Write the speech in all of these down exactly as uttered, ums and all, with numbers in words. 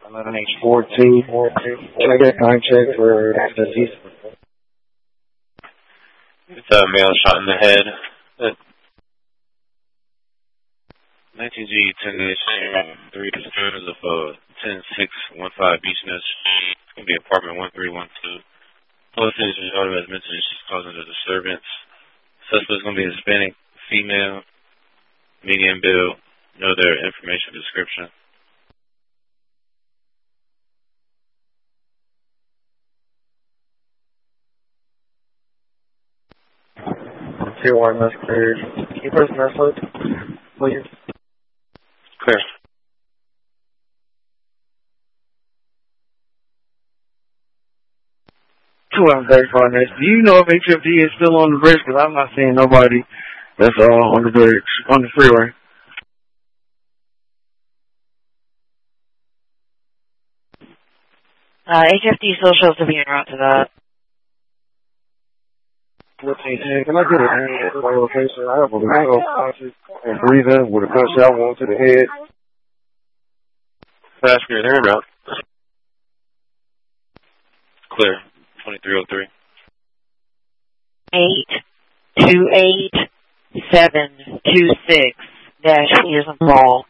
eleven H four two. Check it, nine check for accident. It's a male shot in the head. nineteen G, ten days, three disturbers of uh, ten six one five Beach Nest. It's going to be apartment one three one two. Postage is auto as mentioned, she's causing a disturbance. Suspect is going to be Hispanic, female, medium build. Know their information description. Tier one, that's clear. Can you press that foot, please? Clear. Two I'm verifying this. Do you know if H F D is still on the bridge? Because I'm not seeing nobody that's uh, on the bridge, on the freeway. Uh, H F D still shows to be en route to that. fourteen ten, can I get an area for my location? I have a little conscious and breathing with a gunshot wound to the head. Passenger, they're en route. Clear. twenty-three oh three. eight two eight seven two six dash here's a ball.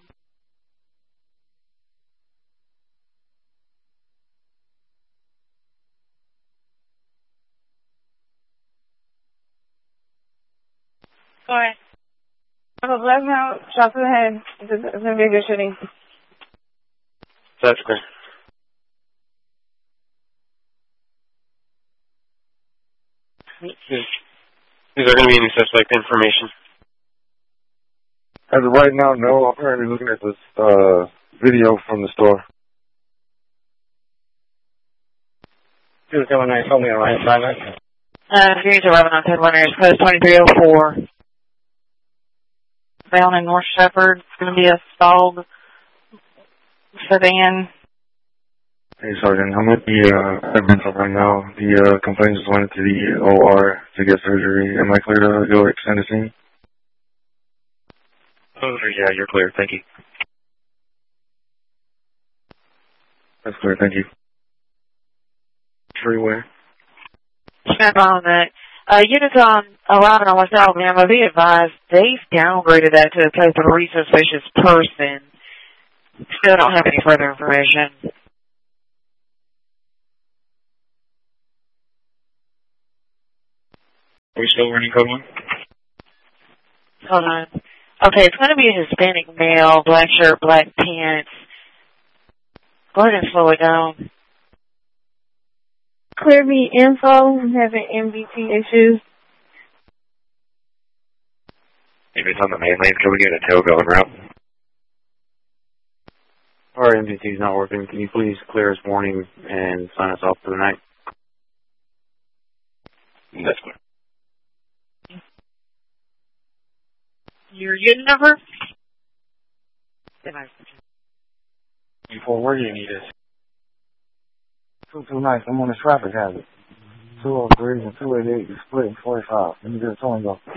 Go ahead. I'm a black male, shot to the head. It's, a, it's gonna be a good shooting. That's clear. Is, is there going to be any suspect information? As of right now, no. I'm currently looking at this uh, video from the store. two seven nine, tell me on right side. Uh, Experience eleven on ten one areas, code twenty-three oh four. Found in North Shepherd. It's going to be a stalled sedan. Hey, Sergeant, I'm at the uh, admin right now. The uh, complaint just went to the O R to get surgery. Am I clear to go extend the scene? Oh, yeah, you're clear. Thank you. That's clear. Thank you. Freeway. Stand on that. Uh, units on eleven on West Alabama, be advised, they've downgraded that to a type of a suspicious person. Still don't have any further information. Are we still running code one? Hold on. Okay, it's going to be a Hispanic male, black shirt, black pants. Go ahead and slow it down. Clear me info. I'm having M V T issues. If it's on the main lane, can we get a tail going route? Our M V T is not working. Can you please clear us warning and sign us off for the night? That's clear. Your unit number? Before where do you need us? two two nine, I'm on the traffic hazard. two oh three and two eighty-eight, you split in forty-five. Let me get a towing go.